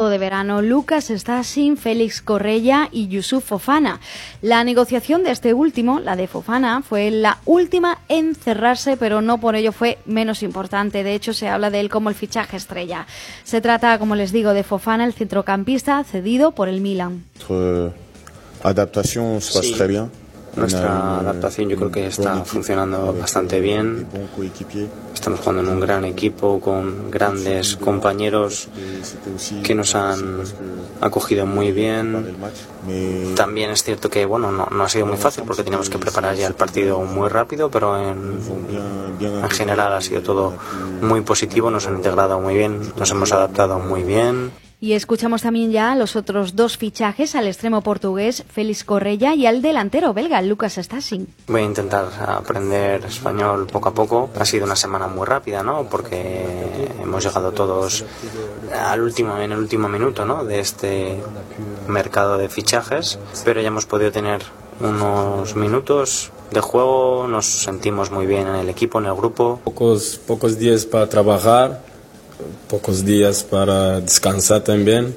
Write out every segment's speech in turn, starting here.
mercado de verano: Lucas Stasi, Félix Correia y Youssouf Fofana. La negociación de este último, la de Fofana, fue la última en cerrarse, pero no por ello fue menos importante. De hecho, se habla de él como el fichaje estrella. Se trata, como les digo, de Fofana, el centrocampista cedido por el Milan. Adaptación se passe très bien. Nuestra adaptación yo creo que está funcionando bastante bien. Estamos jugando en un gran equipo con grandes compañeros que nos han acogido muy bien. También es cierto que no ha sido muy fácil porque teníamos que preparar ya el partido muy rápido, pero en general ha sido todo muy positivo. Nos han integrado muy bien, nos hemos adaptado muy bien. Y escuchamos también ya los otros dos fichajes: al extremo portugués Félix Correia y al delantero belga Lucas Stasi. Voy a intentar aprender español poco a poco. Ha sido una semana muy rápida, ¿no? Porque hemos llegado todos en el último minuto, ¿no?, de este mercado de fichajes, pero ya hemos podido tener unos minutos de juego. Nos sentimos muy bien en el equipo, en el grupo. Pocos días para trabajar, pocos días para descansar también,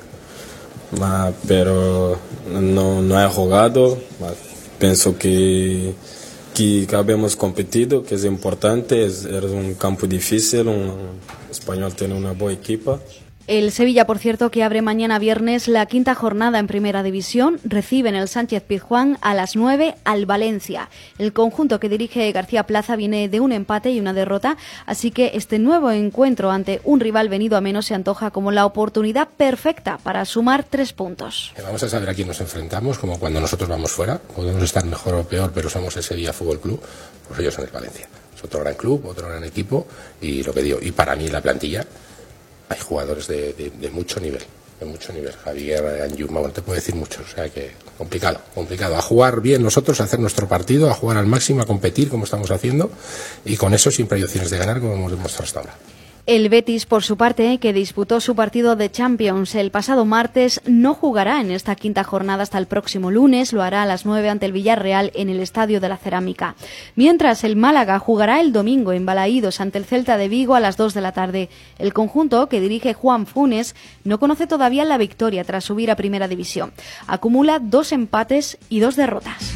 pero no he jugado. Pienso que habíamos competido, que es importante. Es un campo difícil, Español tiene una buena equipa. El Sevilla, por cierto, que abre mañana viernes la quinta jornada en Primera División, recibe en el Sánchez-Pizjuán a las 9 al Valencia. El conjunto que dirige García Plaza viene de un empate y una derrota, así que este nuevo encuentro ante un rival venido a menos se antoja como la oportunidad perfecta para sumar 3 puntos. Vamos a saber a quién nos enfrentamos, como cuando nosotros vamos fuera. Podemos estar mejor o peor, pero somos el Sevilla Fútbol Club, pues ellos son el Valencia. Es otro gran club, otro gran equipo, y lo que digo, y para mí la plantilla, hay jugadores de mucho nivel, Javier, Anjuma, te puedo decir muchos, o sea que complicado, a jugar bien nosotros, a hacer nuestro partido, a jugar al máximo, a competir como estamos haciendo, y con eso siempre hay opciones de ganar, como hemos demostrado hasta ahora. El Betis, por su parte, que disputó su partido de Champions el pasado martes, no jugará en esta quinta jornada hasta el próximo lunes. Lo hará a las 9 ante el Villarreal en el Estadio de la Cerámica. Mientras, el Málaga jugará el domingo en Balaídos ante el Celta de Vigo a las 2 de la tarde. El conjunto, que dirige Juan Funes, no conoce todavía la victoria tras subir a Primera División. Acumula 2 empates y 2 derrotas.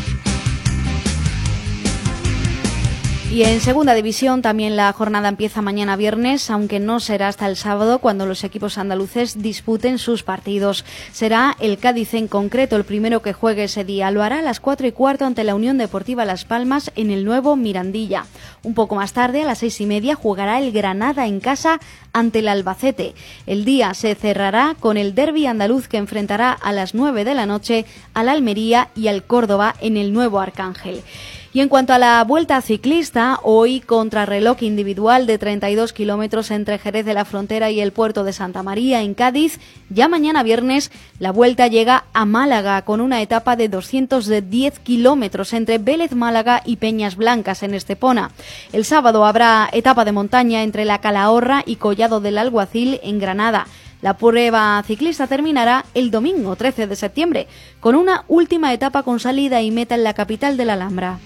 Y en Segunda División también la jornada empieza mañana viernes, aunque no será hasta el sábado cuando los equipos andaluces disputen sus partidos. Será el Cádiz en concreto el primero que juegue ese día. Lo hará a las 4:15 ante la Unión Deportiva Las Palmas en el nuevo Mirandilla. Un poco más tarde, a las 6:30, jugará el Granada en casa ante el Albacete. El día se cerrará con el derbi andaluz que enfrentará a las 9 de la noche al Almería y al Córdoba en el nuevo Arcángel. Y en cuanto a la vuelta ciclista, hoy contrarreloj individual de 32 kilómetros entre Jerez de la Frontera y el puerto de Santa María en Cádiz. Ya mañana viernes la vuelta llega a Málaga con una etapa de 210 kilómetros entre Vélez Málaga y Peñas Blancas en Estepona. El sábado habrá etapa de montaña entre La Calahorra y Collado del Alguacil en Granada. La prueba ciclista terminará el domingo 13 de septiembre con una última etapa con salida y meta en la capital de la Alhambra.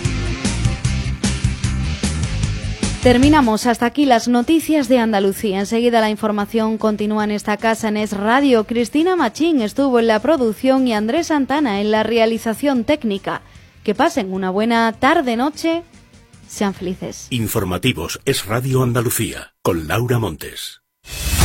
Terminamos hasta aquí las noticias de Andalucía. Enseguida la información continúa en esta casa en Es Radio. Cristina Machín estuvo en la producción y Andrés Santana en la realización técnica. Que pasen una buena tarde-noche. Sean felices. Informativos Es Radio Andalucía con Laura Montes.